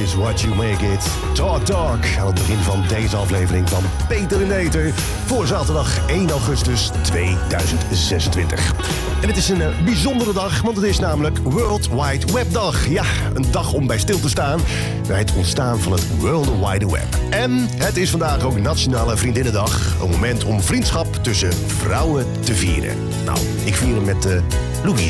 is what you make it. Talk Talk aan het begin van deze aflevering van Peter in de Eter voor zaterdag 1 augustus 2026. En het is een bijzondere dag, want het is namelijk World Wide Web Dag. Ja, een dag om bij stil te staan bij het ontstaan van het World Wide Web. En het is vandaag ook Nationale Vriendinnendag. Een moment om vriendschap tussen vrouwen te vieren. Nou, ik vier hem met Louise.